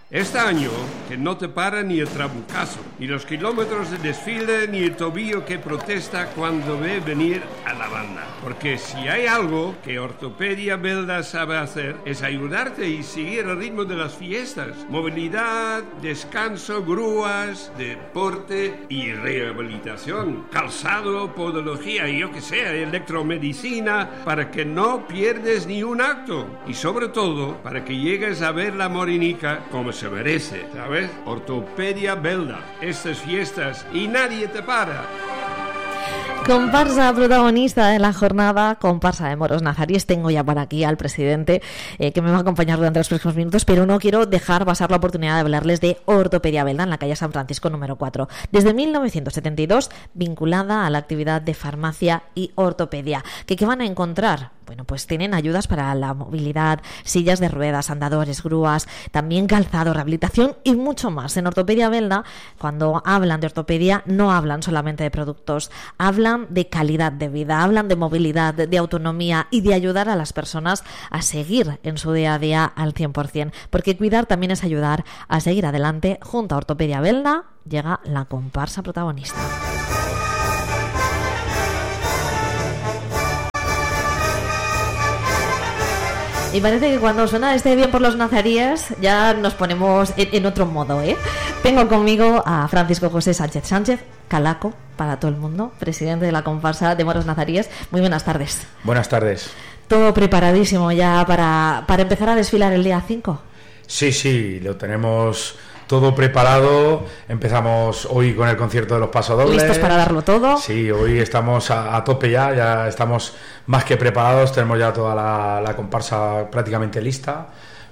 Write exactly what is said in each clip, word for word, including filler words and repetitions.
Este año, que no te para ni el trabucazo, ni los kilómetros de desfile, ni el tobillo que protesta cuando ve venir a la banda. Porque si hay algo que Ortopedia Belda sabe hacer, es ayudarte y seguir el ritmo de las fiestas. Movilidad, descanso, grúas, deporte y rehabilitación. Calzado, podología y yo que sé, electromedicina, para que no pierdes ni un acto. Y sobre todo, para que llegues a ver la Morinica como se merece, ¿sabes? Ortopedia Belda, estas fiestas y nadie te para. Comparsa protagonista de la jornada, comparsa de moros nazaríes. Tengo ya por aquí al presidente eh, que me va a acompañar durante los próximos minutos, pero no quiero dejar pasar la oportunidad de hablarles de Ortopedia Belda en la calle San Francisco número cuatro. Desde mil novecientos setenta y dos, vinculada a la actividad de farmacia y ortopedia. ¿Qué, qué van a encontrar? Bueno, pues tienen ayudas para la movilidad, sillas de ruedas, andadores, grúas, también calzado, rehabilitación y mucho más. En Ortopedia Belda, cuando hablan de ortopedia, no hablan solamente de productos, hablan de calidad de vida, hablan de movilidad, de, de autonomía y de ayudar a las personas a seguir en su día a día al cien por ciento, porque cuidar también es ayudar a seguir adelante. Junto a Ortopedia Belda llega la comparsa protagonista. Y parece que cuando suena este bien por los nazaríes ya nos ponemos en, en otro modo, ¿eh? Tengo conmigo a Francisco José Sánchez Sánchez, Calaco para todo el mundo, presidente de la comparsa de moros nazaríes. Muy buenas tardes. Buenas tardes. ¿Todo preparadísimo ya para, para empezar a desfilar el día cinco? Sí, sí, lo tenemos todo preparado. Empezamos hoy con el concierto de los pasodobles. ¿Listos para darlo todo? Sí, hoy estamos a, a tope ya, ya estamos más que preparados. Tenemos ya toda la, la comparsa prácticamente lista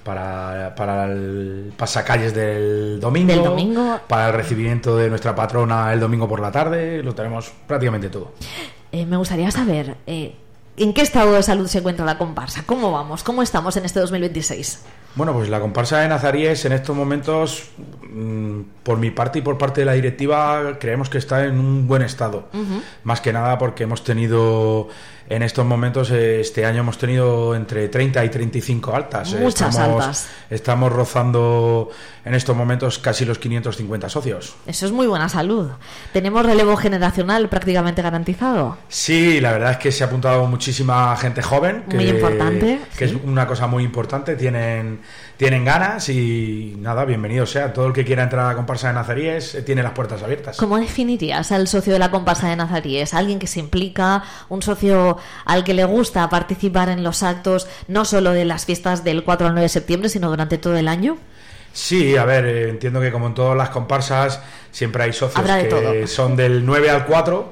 para, para el pasacalles del domingo, del domingo, para el recibimiento de nuestra patrona el domingo por la tarde. Lo tenemos prácticamente todo. Eh, me gustaría saber eh, ¿en qué estado de salud se encuentra la comparsa? ¿Cómo vamos? ¿Cómo estamos en este dos mil veintiséis? Bueno, pues la comparsa de nazaríes en estos momentos, mmm, por mi parte y por parte de la directiva, creemos que está en un buen estado. Uh-huh. Más que nada porque hemos tenido, en estos momentos, eh, este año hemos tenido entre treinta y treinta y cinco altas. Muchas estamos, altas. Estamos rozando en estos momentos casi los quinientos cincuenta socios. Eso es muy buena salud. ¿Tenemos relevo generacional prácticamente garantizado? Sí, la verdad es que se ha apuntado muchísima gente joven. Que, muy importante. Que sí. Es una cosa muy importante. Tienen... Tienen ganas y nada, bienvenido sea. Todo el que quiera entrar a la comparsa de nazaríes tiene las puertas abiertas. ¿Cómo definirías al socio de la comparsa de nazaríes? ¿Alguien que se implica? ¿Un socio al que le gusta participar en los actos, no solo de las fiestas del cuatro al nueve de septiembre, sino durante todo el año? Sí, a ver, eh, entiendo que como en todas las comparsas siempre hay socios Habrá de que todo. Son del nueve al cuatro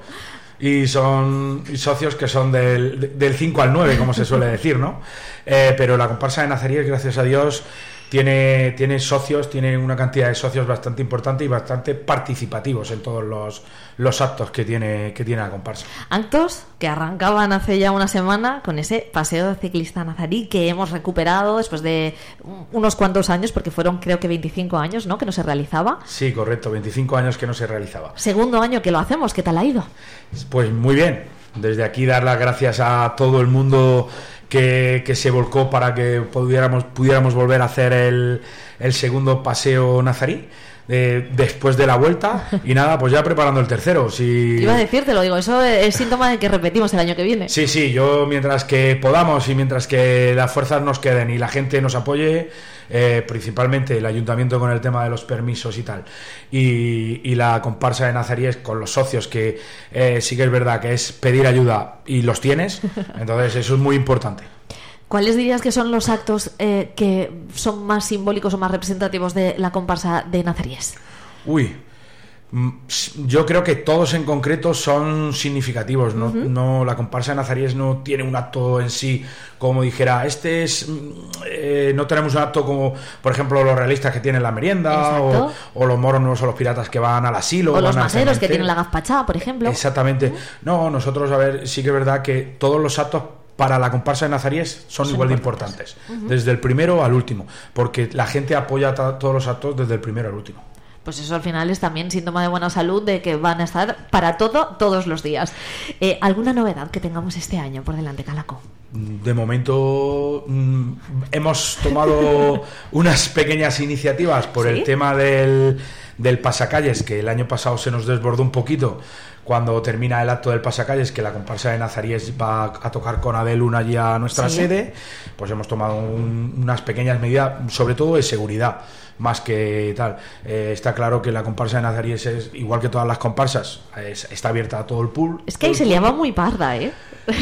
y son socios que son del, del cinco al nueve, como se suele decir, ¿no? Eh, pero la comparsa de nazaríes, gracias a Dios, tiene, tiene socios, tiene una cantidad de socios bastante importante y bastante participativos en todos los, los actos que tiene, que tiene la comparsa. Actos que arrancaban hace ya una semana con ese paseo de ciclista nazarí que hemos recuperado después de unos cuantos años, porque fueron creo que veinticinco años, ¿no?, que no se realizaba. Sí, correcto, veinticinco años que no se realizaba. Segundo año que lo hacemos, ¿qué tal ha ido? Pues muy bien. Desde aquí dar las gracias a todo el mundo que, que se volcó para que pudiéramos, pudiéramos volver a hacer el, el segundo paseo nazarí eh, después de la vuelta y nada, pues ya preparando el tercero. Si... Iba a decirte, lo digo, eso es síntoma de que repetimos el año que viene. Sí, sí, yo mientras que podamos y mientras que las fuerzas nos queden y la gente nos apoye, eh, principalmente el ayuntamiento con el tema de los permisos y tal, y, y la comparsa de nazaríes con los socios, que eh, sí que es verdad que es pedir ayuda y los tienes, entonces eso es muy importante. ¿Cuáles dirías que son los actos eh, que son más simbólicos o más representativos de la comparsa de nazaríes? Uy, yo creo que todos en concreto son significativos, ¿no? Uh-huh. No, la comparsa de nazaríes no tiene un acto en sí como dijera, este es, eh, no tenemos un acto como, por ejemplo, los realistas que tienen la merienda, o, o los moros nuevos o los piratas que van al asilo, o los maceros que tienen la gazpachá, por ejemplo. Exactamente. Uh-huh. No, nosotros, a ver, sí que es verdad que todos los actos para la comparsa de nazaríes son, son igual de importantes, uh-huh. desde el primero al último, porque la gente apoya t- todos los actos desde el primero al último. Pues eso al final es también síntoma de buena salud, de que van a estar para todo, todos los días. Eh, ¿Alguna novedad que tengamos este año por delante, Calaco? de momento mm, hemos tomado unas pequeñas iniciativas por ¿Sí? el tema del, del pasacalles, que el año pasado se nos desbordó un poquito cuando termina el acto del pasacalles, que la comparsa de Nazaríes va a tocar con Adel Luna allí a nuestra ¿Sí? sede. Pues hemos tomado un, unas pequeñas medidas, sobre todo de seguridad, más que tal. Eh, está claro que la comparsa de Nazaríes es, igual que todas las comparsas, es, está abierta a todo el pool. Es que ahí se le llama muy parda, ¿eh?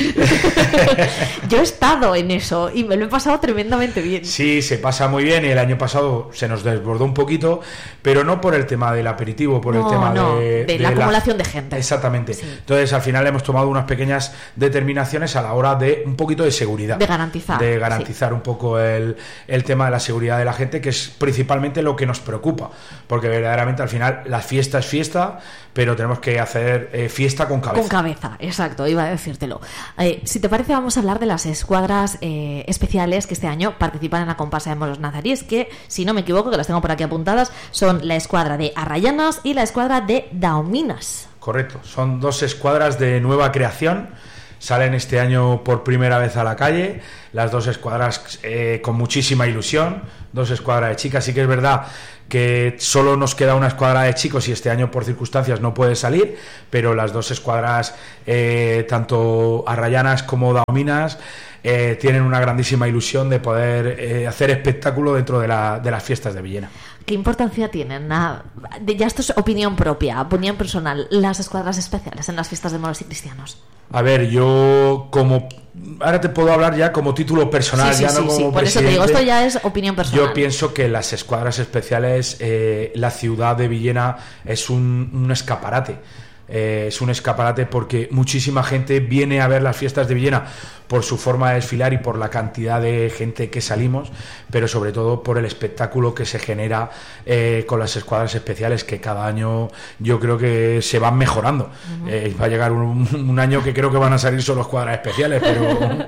Yo he estado en eso y me lo he pasado tremendamente bien. Sí, se pasa muy bien, y el año pasado se nos desbordó un poquito, pero no por el tema del aperitivo, por no, el tema no, de, de, de la acumulación de gente. Exactamente. Sí. Entonces, al final hemos tomado unas pequeñas determinaciones a la hora de un poquito de seguridad. De garantizar. De garantizar sí. un poco el, el tema de la seguridad de la gente, que es principalmente lo que nos preocupa, porque verdaderamente al final la fiesta es fiesta, pero tenemos que hacer eh, fiesta con cabeza. Con cabeza, exacto, iba a decírtelo. Eh, si te parece, vamos a hablar de las escuadras eh, especiales que este año participan en la comparsa de moros nazaríes, que, si no me equivoco, que las tengo por aquí apuntadas, son la escuadra de Arrayanas y la escuadra de Daominas. Correcto, son dos escuadras de nueva creación. Salen este año por primera vez a la calle, las dos escuadras eh, con muchísima ilusión, dos escuadras de chicas. Sí que es verdad que solo nos queda una escuadra de chicos y este año por circunstancias no puede salir, pero las dos escuadras, eh, tanto Arrayanas como Daominas, eh, tienen una grandísima ilusión de poder eh, hacer espectáculo dentro de, la, de las fiestas de Villena. ¿Qué importancia tienen? Ah, ya esto es opinión propia, opinión personal, las escuadras especiales en las fiestas de moros y cristianos. A ver, yo como... Ahora te puedo hablar ya como título personal, sí, sí, ya no sí, como sí. Por presidente. eso te digo, esto ya es opinión personal. Yo pienso que las escuadras especiales, eh, la ciudad de Villena es un, un escaparate. Eh, es un escaparate porque muchísima gente viene a ver las fiestas de Villena por su forma de desfilar y por la cantidad de gente que salimos, pero sobre todo por el espectáculo que se genera eh, con las escuadras especiales, que cada año yo creo que se van mejorando. Uh-huh. Eh, va a llegar un, un año que creo que van a salir solo escuadras especiales, pero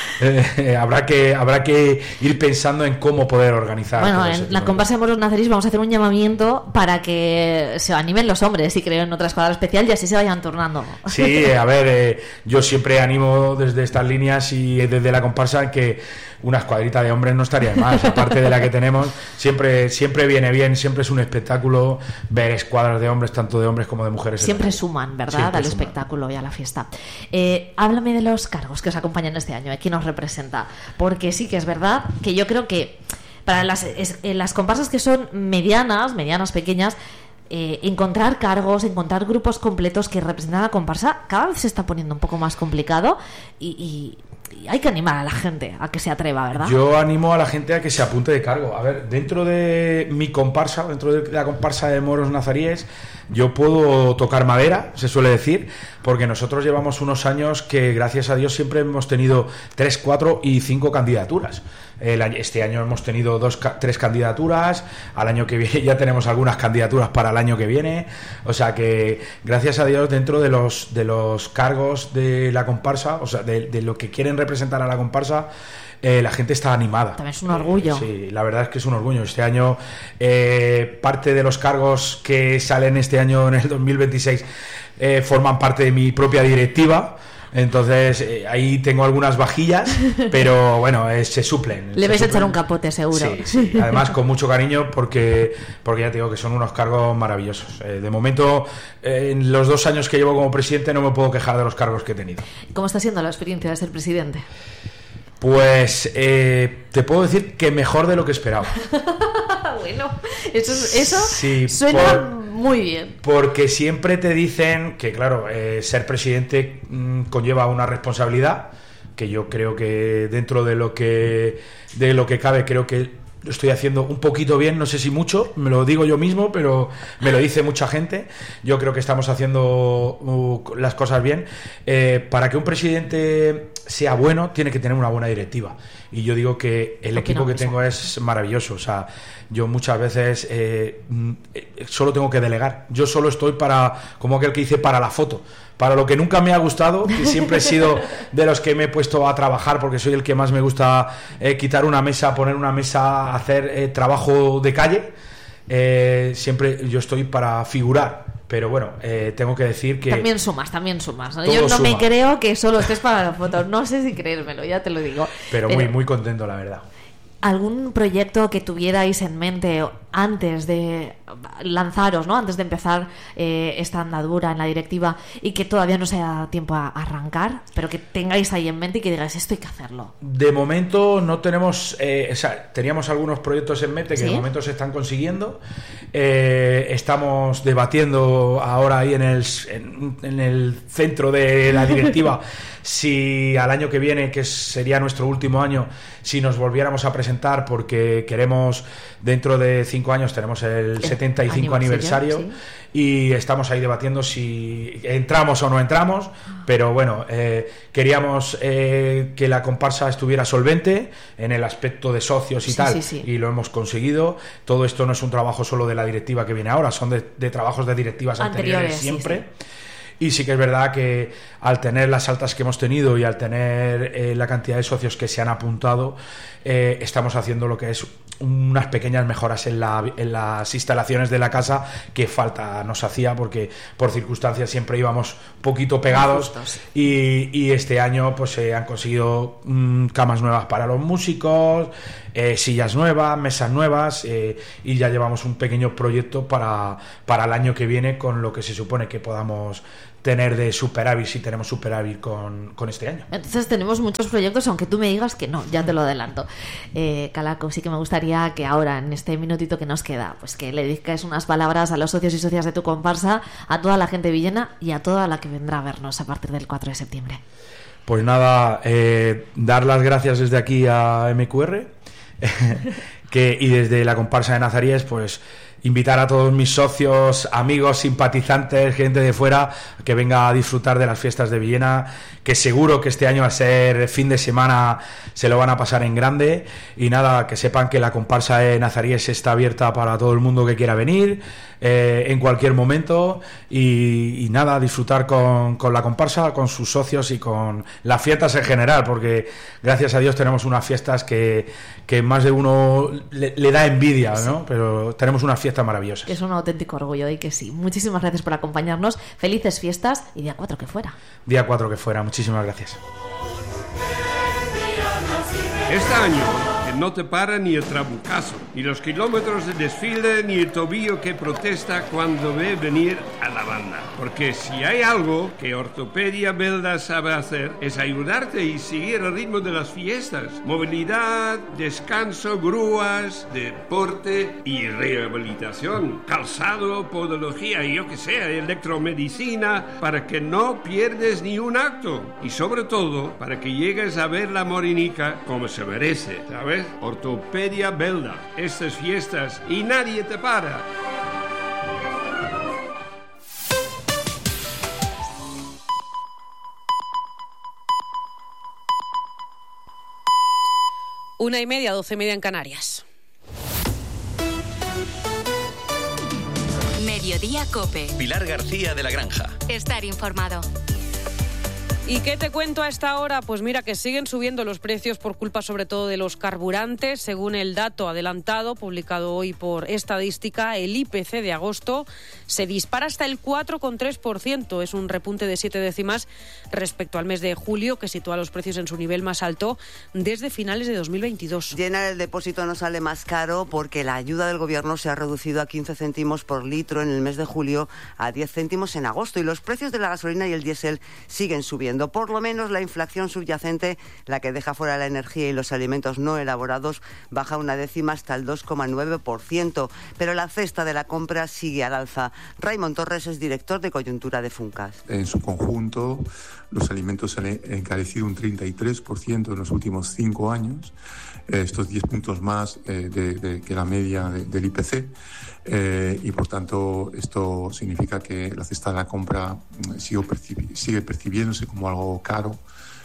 eh, habrá que habrá que ir pensando en cómo poder organizar. Bueno, en la comparsa de moros nazaríes vamos a hacer un llamamiento para que se animen los hombres y creen otra escuadra especial y así se vayan turnando. Sí, a ver, eh, yo siempre animo desde estas líneas y desde la comparsa que una escuadrita de hombres no estaría más, aparte de la que tenemos. Siempre siempre viene bien, siempre es un espectáculo ver escuadras de hombres, tanto de hombres como de mujeres. Siempre suman, ¿verdad? Siempre al suman. Espectáculo y a la fiesta. Eh, háblame de los cargos que os acompañan este año, ¿eh? ¿Quién os representa? Porque sí que es verdad que yo creo que para las, es, las comparsas que son medianas, medianas, pequeñas, Eh, encontrar cargos, encontrar grupos completos que representan a la comparsa cada vez se está poniendo un poco más complicado y, y, y hay que animar a la gente a que se atreva, ¿verdad? Yo animo a la gente a que se apunte de cargo. A ver, dentro de mi comparsa, dentro de la comparsa de moros nazaríes, yo puedo tocar madera, se suele decir, porque nosotros llevamos unos años que, gracias a Dios, siempre hemos tenido tres, cuatro y cinco candidaturas. El año, este año hemos tenido dos, tres candidaturas, al año que viene ya tenemos algunas candidaturas para el año que viene, o sea que, gracias a Dios, dentro de los de los cargos de la comparsa, o sea, de, de lo que quieren representar a la comparsa, Eh, la gente está animada. También es un orgullo. Sí, la verdad es que es un orgullo. Este año, eh, parte de los cargos que salen este año en el dos mil veintiséis eh, forman parte de mi propia directiva. Entonces, eh, ahí tengo algunas vajillas, pero bueno, eh, se suplen. Le vais a echar un capote, seguro. Sí, sí. Además, con mucho cariño, porque, porque ya te digo que son unos cargos maravillosos. Eh, de momento, eh, en los dos años que llevo como presidente, no me puedo quejar de los cargos que he tenido. ¿Cómo está siendo la experiencia de ser presidente? Pues eh, te puedo decir que mejor de lo que esperaba. Bueno, eso, eso sí, suena por, muy bien. Porque siempre te dicen que, claro, eh, ser presidente mmm, conlleva una responsabilidad, que yo creo que dentro de lo que de lo que cabe, creo que lo estoy haciendo un poquito bien, no sé si mucho, me lo digo yo mismo, pero me lo dice mucha gente. Yo creo que estamos haciendo uh, las cosas bien. Eh, para que un presidente sea bueno, tiene que tener una buena directiva. Y yo digo que el equipo que tengo es maravilloso. O sea, yo muchas veces eh, solo tengo que delegar. Yo solo estoy para, como aquel que dice, para la foto. Para lo que nunca me ha gustado, que siempre he sido de los que me he puesto a trabajar, porque soy el que más me gusta eh, quitar una mesa, poner una mesa, hacer eh, trabajo de calle. Eh, siempre yo estoy para figurar, pero bueno, eh, tengo que decir que... También sumas, también sumas, ¿no? Yo no suma. Me creo que solo estés para la foto, no sé si creérmelo, ya te lo digo. Pero, pero muy, muy contento, la verdad. ¿Algún proyecto que tuvierais en mente antes de lanzaros, ¿no? Antes de empezar eh, esta andadura en la directiva y que todavía no se haya dado tiempo a arrancar, pero que tengáis ahí en mente y que digáis, esto hay que hacerlo? De momento no tenemos, eh, o sea, teníamos algunos proyectos en mente que ¿sí? de momento se están consiguiendo. Eh, estamos debatiendo ahora ahí en el, en, en el centro de la directiva si al año que viene, que sería nuestro último año, si nos volviéramos a presentar, porque queremos, dentro de cinco años tenemos el setenta y cinco aniversario, aniversario sí. y estamos ahí debatiendo si entramos o no entramos, pero bueno, eh, queríamos eh, que la comparsa estuviera solvente en el aspecto de socios y sí, tal, sí, sí. y lo hemos conseguido. Todo esto no es un trabajo solo de la directiva que viene ahora, son de, de trabajos de directivas anteriores, anteriores siempre. Sí, sí. Y sí que es verdad que al tener las altas que hemos tenido y al tener eh, la cantidad de socios que se han apuntado, eh, estamos haciendo lo que es unas pequeñas mejoras en, la, en las instalaciones de la casa que falta nos hacía, porque por circunstancias siempre íbamos poquito pegados y, y este año pues se eh, han conseguido mmm, camas nuevas para los músicos, eh, sillas nuevas, mesas nuevas, eh, y ya llevamos un pequeño proyecto para, para el año que viene, con lo que se supone que podamos tener de superávit, si tenemos superávit con, con este año. Entonces tenemos muchos proyectos, aunque tú me digas que no, ya te lo adelanto. Eh, Calaco, sí que me gustaría que ahora, en este minutito que nos queda, pues que le dediques unas palabras a los socios y socias de tu comparsa, a toda la gente villena y a toda la que vendrá a vernos a partir del cuatro de septiembre. Pues nada, eh, dar las gracias desde aquí a M Q R que, y desde la comparsa de Nazaríes, pues invitar a todos mis socios, amigos, simpatizantes, gente de fuera, que venga a disfrutar de las fiestas de Villena, que seguro que este año, al ser fin de semana, se lo van a pasar en grande. Y nada, que sepan que la comparsa de Nazaríes está abierta para todo el mundo que quiera venir, eh, en cualquier momento, y, y nada, disfrutar con, con la comparsa, con sus socios y con las fiestas en general, porque gracias a Dios tenemos unas fiestas que, que más de uno le, le da envidia, ¿no? Sí. Pero tenemos unas fiestas maravillosas. Es un auténtico orgullo, y que sí. Muchísimas gracias por acompañarnos, felices fiestas, y día cuatro que fuera. Día cuatro que fuera, muchísimas gracias. Este año no te para ni el trabucazo, ni los kilómetros de desfile, ni el tobillo que protesta cuando ve venir a la banda. Porque si hay algo que Ortopedia Belda sabe hacer, es ayudarte y seguir el ritmo de las fiestas. Movilidad, descanso, grúas, deporte y rehabilitación. Calzado, podología y yo que sé, electromedicina, para que no pierdes ni un acto. Y sobre todo, para que llegues a ver la Morinica como se merece, ¿sabes? Ortopedia Belda, estas fiestas y nadie te para. Una y media, doce y media en Canarias. Mediodía COPE. Pilar García de la Granja. Estar informado. ¿Y qué te cuento a esta hora? Pues mira, que siguen subiendo los precios por culpa sobre todo de los carburantes. Según el dato adelantado publicado hoy por Estadística, el I P C de agosto se dispara hasta el cuatro coma tres por ciento. Es un repunte de siete décimas respecto al mes de julio, que sitúa los precios en su nivel más alto desde finales de dos mil veintidós. Llenar el depósito no sale más caro porque la ayuda del gobierno se ha reducido a quince céntimos por litro en el mes de julio, a diez céntimos en agosto, y los precios de la gasolina y el diésel siguen subiendo. Por lo menos la inflación subyacente, la que deja fuera la energía y los alimentos no elaborados, baja una décima hasta el dos coma nueve por ciento. Pero la cesta de la compra sigue al alza. Raimon Torres es director de coyuntura de Funcas. En su conjunto, los alimentos han encarecido un treinta y tres por ciento en los últimos cinco años. Estos diez puntos más eh, de, de, que la media de, del I P C. Eh, y por tanto esto significa que la cesta de la compra sigue, percibi- sigue percibiéndose como algo caro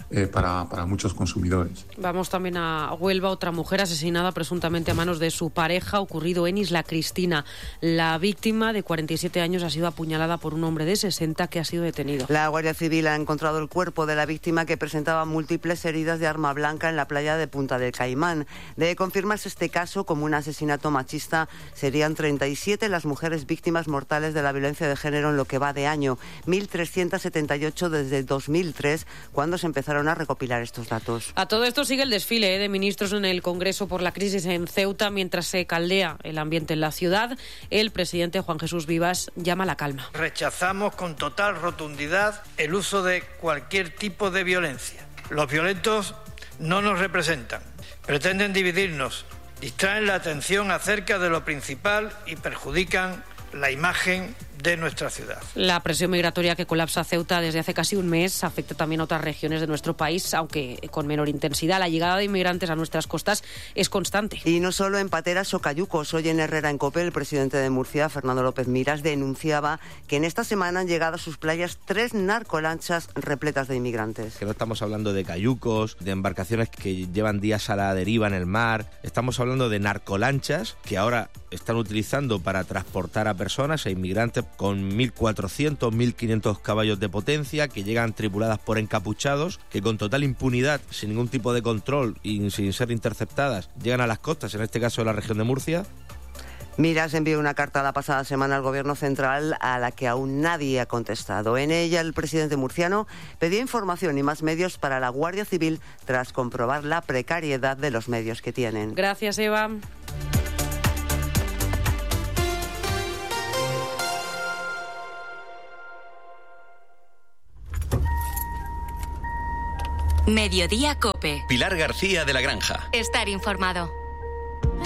eh, para, para muchos consumidores. Vamos también a Huelva, otra mujer asesinada presuntamente a manos de su pareja, ocurrido en Isla Cristina. La víctima, de cuarenta y siete años, ha sido apuñalada por un hombre de sesenta que ha sido detenido. La Guardia Civil ha encontrado el cuerpo de la víctima, que presentaba múltiples heridas de arma blanca en la playa de Punta del Caimán. De confirmarse este caso como un asesinato machista, serían treinta y siete las mujeres víctimas mortales de la violencia de género en lo que va de año, mil trescientas setenta y ocho desde dos mil tres, cuando se empezaron a recopilar estos datos. A todo esto sigue el desfile ¿eh? de ministros en el Congreso por la crisis en Ceuta, mientras se caldea el ambiente en la ciudad. El presidente Juan Jesús Vivas llama a la calma. Rechazamos con total rotundidad el uso de cualquier tipo de violencia. Los violentos no nos representan, pretenden dividirnos, distraen la atención acerca de lo principal y perjudican la imagen de nuestra ciudad. La presión migratoria que colapsa Ceuta desde hace casi un mes afecta también a otras regiones de nuestro país, aunque con menor intensidad. La llegada de inmigrantes a nuestras costas es constante. Y no solo en Pateras o Cayucos. Hoy en Herrera, en COPE, el presidente de Murcia, Fernando López Miras, denunciaba que en esta semana han llegado a sus playas tres narcolanchas repletas de inmigrantes. Que no estamos hablando de cayucos, de embarcaciones que llevan días a la deriva en el mar. Estamos hablando de narcolanchas que ahora están utilizando para transportar a personas, a inmigrantes, con mil cuatrocientos, mil quinientos caballos de potencia, que llegan tripuladas por encapuchados, que con total impunidad, sin ningún tipo de control y sin ser interceptadas, llegan a las costas, en este caso de la región de Murcia. Miras envió una carta la pasada semana al Gobierno central a la que aún nadie ha contestado. En ella, el presidente murciano pedía información y más medios para la Guardia Civil tras comprobar la precariedad de los medios que tienen. Gracias, Eva. Mediodía COPE. Pilar García de la Granja. Estar informado.